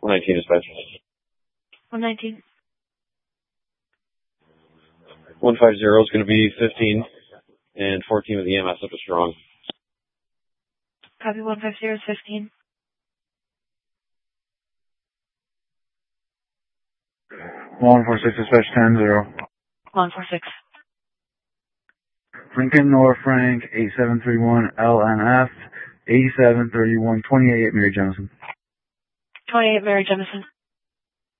119 dispatch. 119. 150 is going to be 15 and 14 with the EMS up is strong. Copy 150 is 15. 146 dispatch 10-0. 146. Lincoln North Frank 8731 LNF 8731 28 Mary Jemison. 28 Mary Jemison.